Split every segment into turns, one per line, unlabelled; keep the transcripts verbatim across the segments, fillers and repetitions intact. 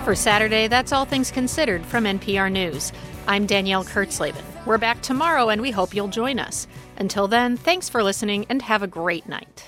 For Saturday, that's All Things Considered from N P R News. I'm Danielle Kurtzleben. We're back tomorrow, and we hope you'll join us. Until then, thanks for listening and have a great night.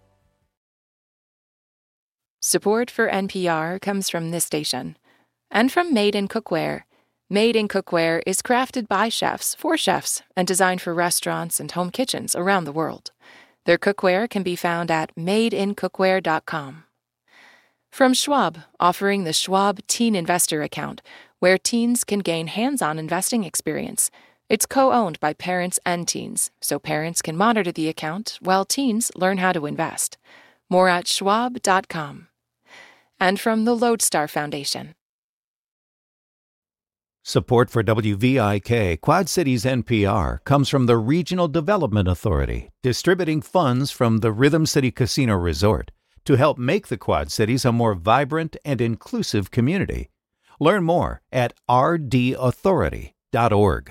Support for N P R comes from this station and from Made in Cookware. Made in Cookware is crafted by chefs for chefs and designed for restaurants and home kitchens around the world. Their cookware can be found at made in cookware dot com. From Schwab, offering the Schwab Teen Investor Account, where teens can gain hands-on investing experience. It's co-owned by parents and teens, so parents can monitor the account while teens learn how to invest. More at schwab dot com. And from the Lodestar Foundation.
Support for W V I K Quad Cities N P R comes from the Regional Development Authority, distributing funds from the Rhythm City Casino Resort to help make the Quad Cities a more vibrant and inclusive community. Learn more at r d authority dot org.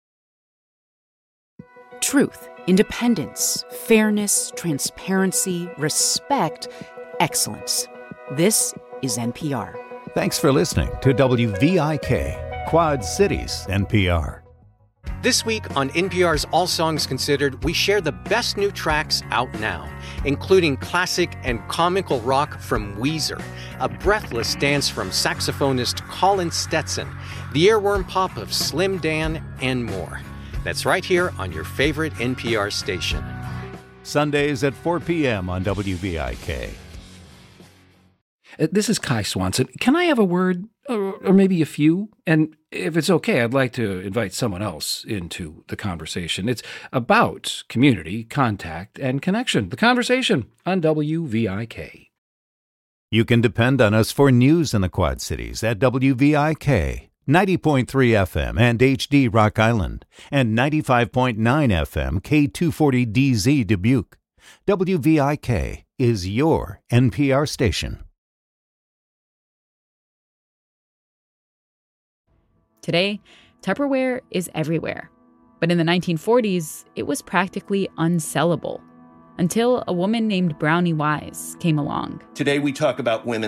Truth, independence, fairness, transparency, respect, excellence. This is N P R.
Thanks for listening to W V I K Quad Cities N P R.
This week on N P R's All Songs Considered, we share the best new tracks out now, including classic and comical rock from Weezer, a breathless dance from saxophonist Colin Stetson, the earworm pop of Slim Dan, and more. That's right here on your favorite N P R station.
Sundays at four p.m. on W V I K.
Uh, This is Kai Swanson. Can I have a word, or, or maybe a few? And if it's okay, I'd like to invite someone else into the conversation. It's about community, contact, and connection. The conversation on W V I K.
You can depend on us for news in the Quad Cities at W V I K, ninety point three F M and H D Rock Island, and ninety-five point nine F M K two forty D Z Dubuque. W V I K is your N P R station.
Today, Tupperware is everywhere. But in the nineteen forties, it was practically unsellable until a woman named Brownie Wise came along.
Today we talk about women